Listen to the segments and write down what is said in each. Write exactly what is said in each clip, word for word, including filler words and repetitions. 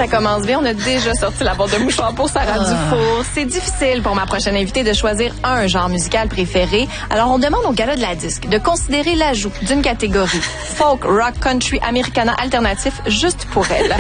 Ça commence bien. On a déjà sorti la boîte de mouchoirs pour Sarah ah. Dufour. C'est difficile pour ma prochaine invitée de choisir un genre musical préféré. Alors, on demande au gala de la disque de considérer l'ajout d'une catégorie folk, rock, country, americana, alternatif, juste pour elle.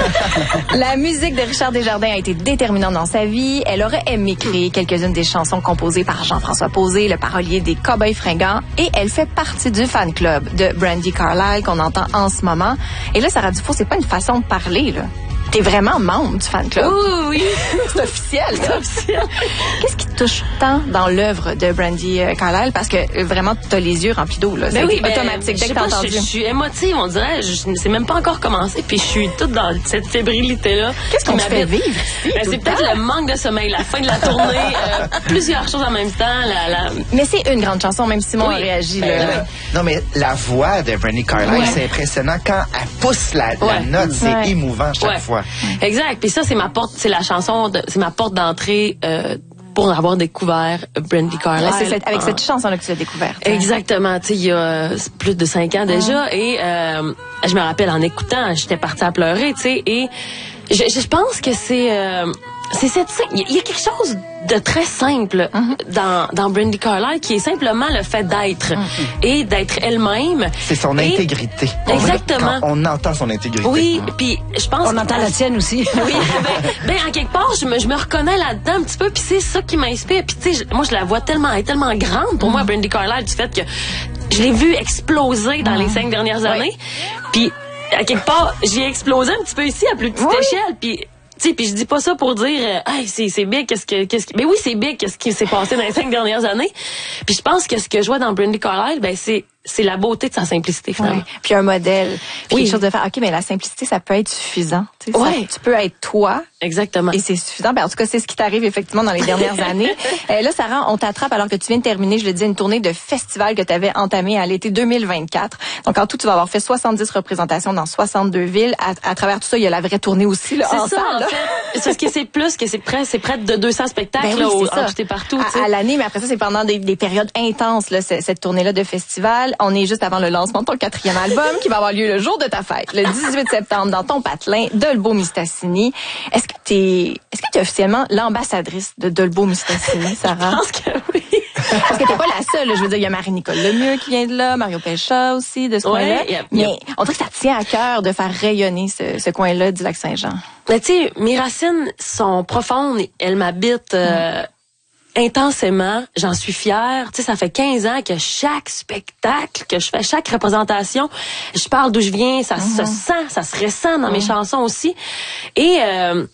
La musique de Richard Desjardins a été déterminante dans sa vie. Elle aurait aimé créer quelques-unes des chansons composées par Jean-François Posé, le parolier des Cowboys fringants. Et elle fait partie du fan club de Brandi Carlile qu'on entend en ce moment. Et là, Sarah Dufour, c'est pas une façon de parler, là. T'es vraiment membre du fan club. Oui, oui. C'est officiel. C'est officiel. Qu'est-ce qui te touche tant dans l'œuvre de Brandi Carlile? Parce que euh, vraiment, t'as les yeux remplis d'eau, là. Ben c'est oui, ben, automatique dès que t'as entendu. Je, je suis émotive, on dirait. Je ne sais même pas encore commencé, puis je suis toute dans cette fébrilité-là. Qu'est-ce qu'on te fait vivre ici? Ben, c'est peut-être le manque de sommeil, la fin de la tournée, euh, plusieurs choses en même temps. La, la... Mais c'est une grande chanson, même Simon oui. a réagi. Ben, là. Oui. Non, mais la voix de Brandi Carlile, ouais. c'est impressionnant. Quand elle pousse la, la ouais. note, c'est ouais. émouvant chaque ouais. fois. Exact. Puis ça, c'est ma porte, c'est la chanson, de, c'est ma porte d'entrée euh, pour avoir découvert Brandi Carlile. Ouais, c'est cette, avec ah. cette chanson-là que tu as découverte. Exactement. Tu sais, il y a plus de cinq ans déjà, ah. et euh, je me rappelle en écoutant, j'étais partie à pleurer, tu sais, et je, je pense que c'est euh, c'est cette, il y a quelque chose de très simple mm-hmm. dans dans Brandi Carlile qui est simplement le fait d'être mm-hmm. et d'être elle-même. C'est son et intégrité. Exactement. On, on entend son intégrité. Oui, puis je pense. On entend la tienne aussi. Oui, ben, ben en quelque part, je me je me reconnais là-dedans un petit peu, puis c'est ça qui m'inspire. Puis tu sais, moi je la vois tellement, elle est tellement grande pour mm-hmm. moi, Brandi Carlile, du fait que je l'ai vue exploser dans mm-hmm. les cinq dernières années. Puis à quelque part, j'ai explosé un petit peu ici à plus petite oui. échelle, puis puis je dis pas ça pour dire euh, hey, c'est c'est big qu'est-ce que qu'est-ce que mais oui, c'est big qu'est-ce qui s'est passé dans les cinq dernières années. Puis je pense que ce que je vois dans Brandi Carlile, ben c'est c'est la beauté de sa simplicité finalement. Ouais. Puis un modèle, puis oui. quelque chose de faire OK, mais la simplicité ça peut être suffisant, tu sais, ouais. ça, tu peux être toi. Exactement. Et c'est suffisant. Ben, en tout cas, c'est ce qui t'arrive effectivement dans les dernières années. Euh, là, Sarah, on t'attrape alors que tu viens de terminer, je le dis, une tournée de festival que tu avais entamée à l'été deux mille vingt-quatre. Donc, en tout, tu vas avoir fait soixante-dix représentations dans soixante-deux villes. À, à travers tout ça, il y a la vraie tournée aussi, là, c'est en ça, salle, là. En fait. C'est ce que c'est plus, que c'est près, c'est près de deux cents spectacles, ben oui, là, au, en tout et partout, tu sais. À, à l'année, mais après ça, c'est pendant des, des périodes intenses, là, cette, cette tournée-là de festival. On est juste avant le lancement de ton quatrième album qui va avoir lieu le jour de ta fête, le dix-huit septembre, dans ton patelin, Dolbeau-Mistassini. Est-ce que t'es, est-ce que tu es officiellement l'ambassadrice de Dolbeau-Mistassini, Sarah? Je pense que oui. Parce que t'es pas la seule, là. Je veux dire, il y a Marie-Nicole Lemieux qui vient de là, Mario Pelcha aussi, de ce ouais, coin-là. Yep, mais yep. on dirait que ça tient à cœur de faire rayonner ce, ce coin-là du Lac-Saint-Jean. Mais tu sais, mes racines sont profondes, elles m'habitent euh, mm. intensément, j'en suis fière. Tu sais, ça fait quinze ans que chaque spectacle que je fais, chaque représentation, je parle d'où je viens, ça mm-hmm. se sent, ça se ressent dans mm. mes chansons aussi. Et euh,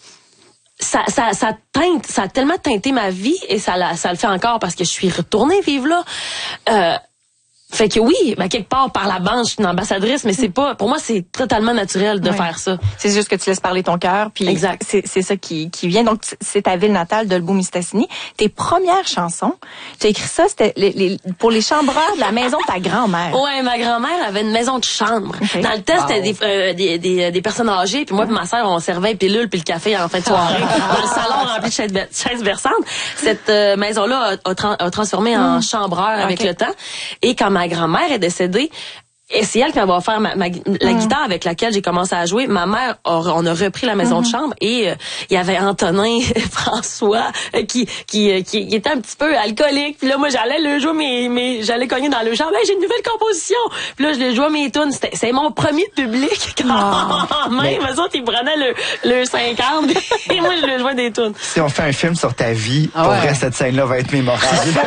ça, ça, ça teinte, ça a tellement teinté ma vie et ça, la, ça le fait encore parce que je suis retournée vivre là. Euh, Fait que oui, ben quelque part par la bande, je suis une ambassadrice, mais c'est pas, pour moi, c'est totalement naturel de ouais. faire ça. C'est juste que tu laisses parler ton cœur, puis exact. C'est, c'est ça qui, qui vient. Donc c'est ta ville natale, Dolbeau-Mistassini. Tes premières chansons, tu as écrit ça, c'était les, les, pour les chambreurs de la maison de ta grand-mère. Ouais, ma grand-mère avait une maison de chambre. Okay. Dans le test, wow. c'était des, euh, des, des, des personnes âgées, puis moi et ma sœur, on servait pilule puis le café en fin de soirée dans le salon rempli de chaises, chaises berçantes. Cette euh, maison-là a, a, tra- a transformé mm. en chambreur avec okay. le temps. Et quand ma grand-mère est décédée, et c'est elle qui m'a offert ma, ma, la mm. guitare avec laquelle j'ai commencé à jouer. Ma mère, a, on a repris la maison mm-hmm. de chambre et euh, il y avait Antonin François euh, qui, qui, euh, qui qui était un petit peu alcoolique. Puis là, moi, j'allais le jouer mes, mes j'allais cogner dans le chambre. Hey, j'ai une nouvelle composition. Puis là, je les jouais mes tunes. C'était, c'est mon premier public quand oh. même. Eux autres, ils prenaient le, le cinquante et moi, je les jouais des tunes. Si on fait un film sur ta vie, ah pour ouais. vrai, cette scène-là va être mémorable.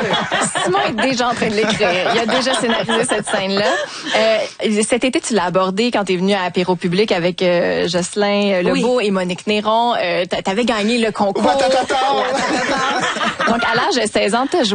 Simon est déjà en train de l'écrire. Il a déjà scénarisé cette scène-là. Euh, Cet été, tu l'as abordé quand tu es venu à Apéro Public avec euh, Jocelyn Lebeau oui. et Monique Néron. Euh, tu avais gagné le concours. Donc, à l'âge de seize ans, tu as joué